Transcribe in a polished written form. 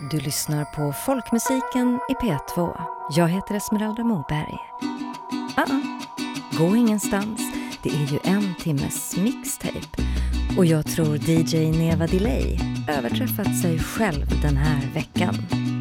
Du lyssnar på folkmusiken i P2. Jag heter Esmeralda Moberg. Gå ingenstans. Det är ju en timmes mixtape. Och jag tror DJ Neva Delay överträffat sig själv den här veckan.